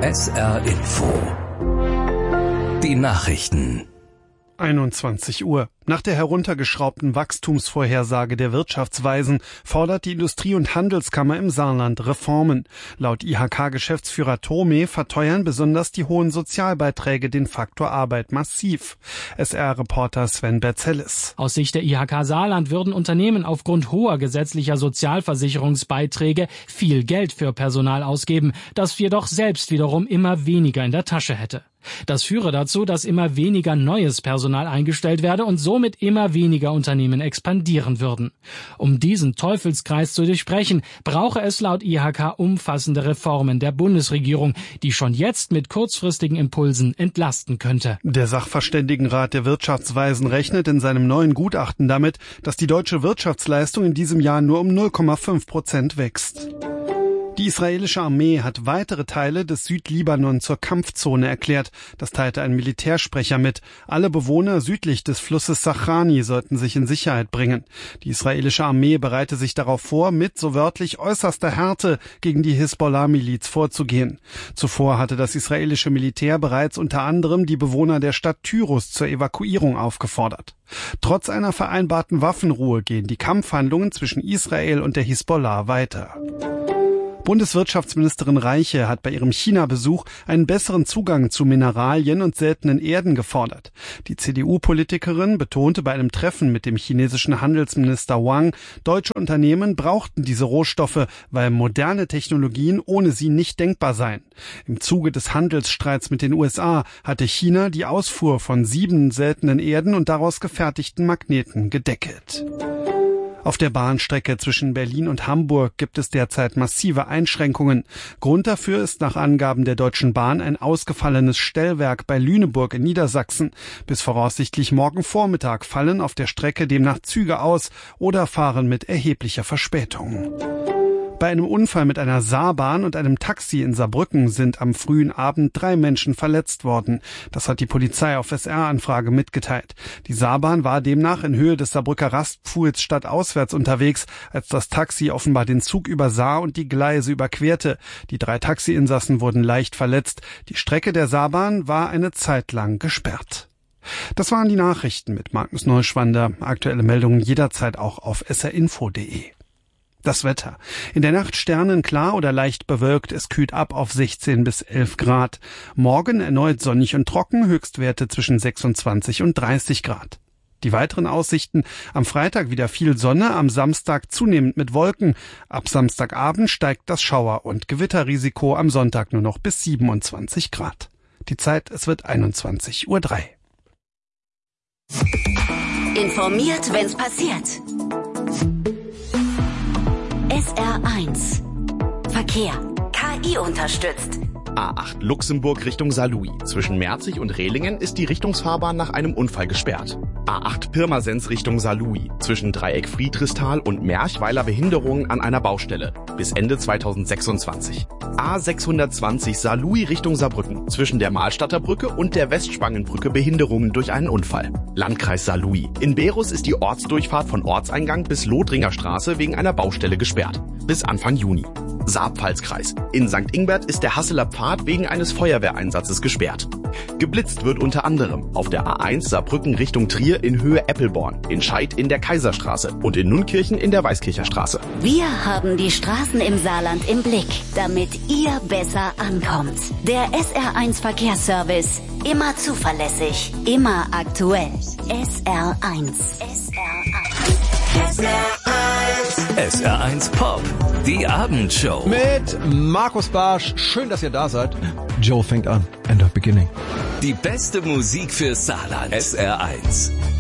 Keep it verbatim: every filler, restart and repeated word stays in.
S R Info. Die Nachrichten. einundzwanzig Uhr. Nach der heruntergeschraubten Wachstumsvorhersage der Wirtschaftsweisen fordert die Industrie- und Handelskammer im Saarland Reformen. Laut I H K-Geschäftsführer Thome verteuern besonders die hohen Sozialbeiträge den Faktor Arbeit massiv. S R-Reporter Sven Berzellis. Aus Sicht der I H K Saarland würden Unternehmen aufgrund hoher gesetzlicher Sozialversicherungsbeiträge viel Geld für Personal ausgeben, das jedoch selbst wiederum immer weniger in der Tasche hätte. Das führe dazu, dass immer weniger neues Personal eingestellt werde und somit immer weniger Unternehmen expandieren würden. Um diesen Teufelskreis zu durchbrechen, brauche es laut I H K umfassende Reformen der Bundesregierung, die schon jetzt mit kurzfristigen Impulsen entlasten könnte. Der Sachverständigenrat der Wirtschaftsweisen rechnet in seinem neuen Gutachten damit, dass die deutsche Wirtschaftsleistung in diesem Jahr nur um null Komma fünf Prozent wächst. Die israelische Armee hat weitere Teile des Südlibanon zur Kampfzone erklärt. Das teilte ein Militärsprecher mit. Alle Bewohner südlich des Flusses Sachrani sollten sich in Sicherheit bringen. Die israelische Armee bereite sich darauf vor, mit so wörtlich äußerster Härte gegen die Hisbollah-Miliz vorzugehen. Zuvor hatte das israelische Militär bereits unter anderem die Bewohner der Stadt Tyrus zur Evakuierung aufgefordert. Trotz einer vereinbarten Waffenruhe gehen die Kampfhandlungen zwischen Israel und der Hisbollah weiter. Bundeswirtschaftsministerin Reiche hat bei ihrem China-Besuch einen besseren Zugang zu Mineralien und seltenen Erden gefordert. Die C D U-Politikerin betonte bei einem Treffen mit dem chinesischen Handelsminister Wang, deutsche Unternehmen brauchten diese Rohstoffe, weil moderne Technologien ohne sie nicht denkbar seien. Im Zuge des Handelsstreits mit den U S A hatte China die Ausfuhr von sieben seltenen Erden und daraus gefertigten Magneten gedeckelt. Auf der Bahnstrecke zwischen Berlin und Hamburg gibt es derzeit massive Einschränkungen. Grund dafür ist nach Angaben der Deutschen Bahn ein ausgefallenes Stellwerk bei Lüneburg in Niedersachsen. Bis voraussichtlich morgen Vormittag fallen auf der Strecke demnach Züge aus oder fahren mit erheblicher Verspätung. Bei einem Unfall mit einer Saarbahn und einem Taxi in Saarbrücken sind am frühen Abend drei Menschen verletzt worden. Das hat die Polizei auf S R-Anfrage mitgeteilt. Die Saarbahn war demnach in Höhe des Saarbrücker Rastpfuhls stadtauswärts unterwegs, als das Taxi offenbar den Zug übersah und die Gleise überquerte. Die drei Taxiinsassen wurden leicht verletzt. Die Strecke der Saarbahn war eine Zeit lang gesperrt. Das waren die Nachrichten mit Magnus Neuschwander. Aktuelle Meldungen jederzeit auch auf s r info punkt d e. Das Wetter. In der Nacht sternenklar oder leicht bewölkt. Es kühlt ab auf sechzehn bis elf Grad. Morgen erneut sonnig und trocken. Höchstwerte zwischen sechsundzwanzig und dreißig Grad. Die weiteren Aussichten. Am Freitag wieder viel Sonne. Am Samstag zunehmend mit Wolken. Ab Samstagabend steigt das Schauer- und Gewitterrisiko. Am Sonntag nur noch bis siebenundzwanzig Grad. Die Zeit, es wird einundzwanzig Uhr drei. Informiert, wenn's passiert. S R eins. Verkehr. K I unterstützt. A acht Luxemburg Richtung Saarlouis. Zwischen Merzig und Rehlingen ist die Richtungsfahrbahn nach einem Unfall gesperrt. A acht Pirmasens Richtung Saarlouis. Zwischen Dreieck Friedrichsthal und Merchweiler Behinderungen an einer Baustelle. Bis Ende zweitausendsechsundzwanzig. A sechshundertzwanzig Saarlouis Richtung Saarbrücken. Zwischen der Mahlstadter Brücke und der Westspangenbrücke Behinderungen durch einen Unfall. Landkreis Saarlouis. In Berus ist die Ortsdurchfahrt von Ortseingang bis Lothringer Straße wegen einer Baustelle gesperrt. Bis Anfang Juni. Saar-Pfalz-Kreis. In Sankt Ingbert ist der Hasseler Pfad wegen eines Feuerwehreinsatzes gesperrt. Geblitzt wird unter anderem auf der A eins Saarbrücken Richtung Trier in Höhe Eppelborn, in Scheid in der Kaiserstraße und in Nunkirchen in der Weißkircher Straße. Wir haben die Straßen im Saarland im Blick, damit ihr besser ankommt. Der S R eins Verkehrsservice. Immer zuverlässig, immer aktuell. S R eins. S R eins. S R eins. S R eins Pop. Die Abendshow. Mit Markus Barsch. Schön, dass ihr da seid. Joe fängt an. End of beginning. Die beste Musik für Saarland. S R eins.